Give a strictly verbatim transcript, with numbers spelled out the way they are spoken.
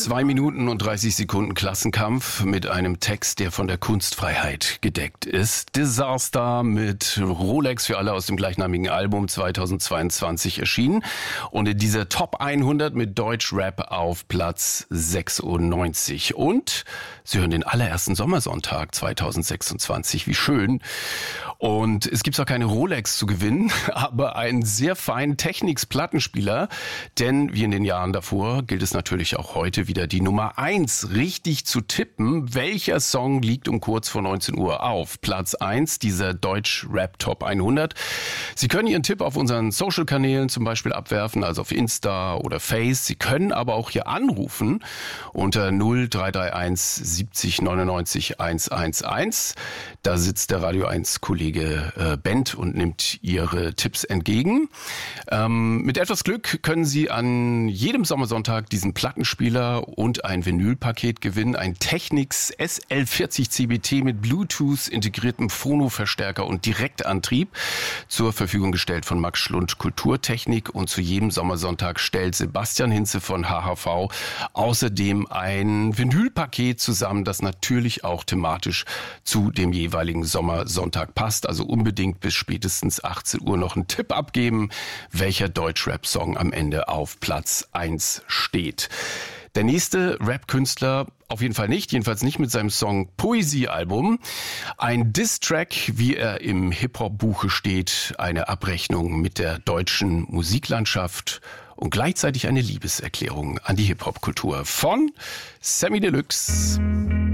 Zwei Minuten und dreißig Sekunden Klassenkampf mit einem Text, der von der Kunstfreiheit gedeckt ist. Disaster mit Rolex für alle aus dem gleichnamigen Album zweitausendzweiundzwanzig erschienen. Und in dieser Top hundert mit Deutschrap auf Platz sechsundneunzig. Und Sie hören den allerersten Sommersonntag zweitausendsechsundzwanzig. Wie schön. Und es gibt zwar keine Rolex zu gewinnen, aber einen sehr feinen Technics-Plattenspieler. Denn wie in den Jahren davor gilt es natürlich auch heute wieder die Nummer eins richtig zu tippen. Welcher Song liegt um kurz vor neunzehn Uhr auf Platz eins dieser Deutsch-Rap Top hundert? Sie können Ihren Tipp auf unseren Social-Kanälen zum Beispiel abwerfen, also auf Insta oder Face. Sie können aber auch hier anrufen unter null drei drei eins siebzig neunundneunzig hundertelf. Da sitzt der Radio eins Kollege äh, Bent und nimmt Ihre Tipps entgegen. Ähm, mit etwas Glück können Sie an jedem Sommersonntag diesen Plattenspieler und ein Vinylpaket gewinnen. Ein Technics S L vierzig C B T mit Bluetooth integriertem Phono-Verstärker und Direktantrieb, zur Verfügung gestellt von Max Schlund Kulturtechnik. Und zu jedem Sommersonntag stellt Sebastian Hinze von H H V außerdem ein Vinylpaket zusammen, das natürlich auch thematisch zu dem jeweiligen Sommersonntag passt. Also unbedingt bis spätestens achtzehn Uhr noch einen Tipp abgeben, welcher Deutschrap-Song am Ende auf Platz eins steht. Der nächste Rap-Künstler auf jeden Fall nicht, jedenfalls nicht mit seinem Song Poesie-Album. Ein Diss-Track, wie er im Hip-Hop-Buche steht, eine Abrechnung mit der deutschen Musiklandschaft und gleichzeitig eine Liebeserklärung an die Hip-Hop-Kultur von Samy Deluxe.